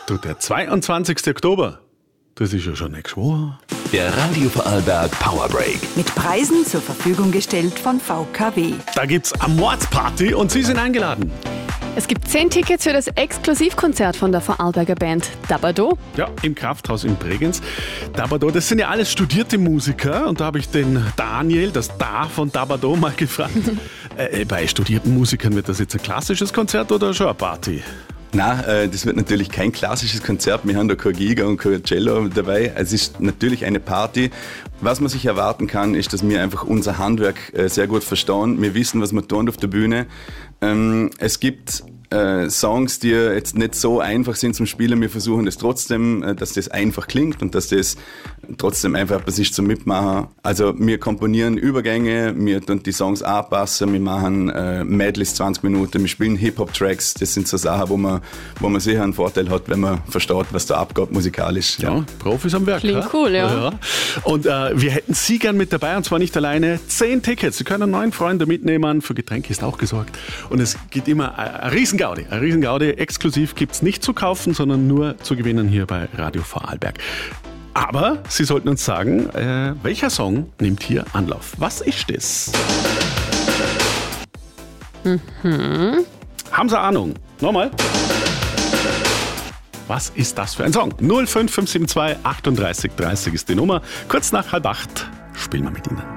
Du, der 22. Oktober, das ist ja schon nächste Woche. Der Radio Vorarlberg Powerbreak. Mit Preisen zur Verfügung gestellt von VKW. Da gibt's eine Mordsparty und Sie sind eingeladen. Es gibt 10 Tickets für das Exklusivkonzert von der Vorarlberger Band Dabado. Ja, im Krafthaus in Bregenz. Dabado, das sind ja alles studierte Musiker. Und da habe ich den Daniel, das Da von Dabado, mal gefragt. Bei studierten Musikern wird das jetzt ein klassisches Konzert oder schon eine Party? Nein, das wird natürlich kein klassisches Konzert. Wir haben da kein Giga und kein Cello dabei. Es ist natürlich eine Party. Was man sich erwarten kann, ist, dass wir einfach unser Handwerk sehr gut verstehen. Wir wissen, was wir tun auf der Bühne. Es gibt Songs, die jetzt nicht so einfach sind zum Spielen. Wir versuchen das trotzdem, dass das einfach klingt und dass das trotzdem einfach etwas ist zum Mitmachen. Also wir komponieren Übergänge, wir tun die Songs anpassen, wir machen Medleys 20 Minuten, wir spielen Hip-Hop-Tracks. Das sind so Sachen, wo man sicher einen Vorteil hat, wenn man versteht, was da abgeht musikalisch. Ja, Profis am Werk. Klingt cool, ja. Und wir hätten Sie gern mit dabei, und zwar nicht alleine. 10 Tickets. Sie können 9 Freunde mitnehmen. Für Getränke ist auch gesorgt. Und es gibt immer ein Riesengaudi. Ein Riesengaudi. Exklusiv gibt es nicht zu kaufen, sondern nur zu gewinnen hier bei Radio Vorarlberg. Aber Sie sollten uns sagen, welcher Song nimmt hier Anlauf? Was ist das? Haben Sie Ahnung? Nochmal. Was ist das für ein Song? 05572 38 30 ist die Nummer. Kurz nach 7:30 spielen wir mit Ihnen.